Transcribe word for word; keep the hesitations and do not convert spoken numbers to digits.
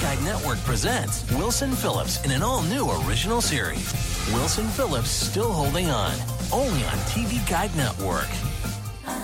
Guide Network presents Wilson Phillips in an all-new original series. Wilson Phillips Still Holding On, only on T V Guide Network.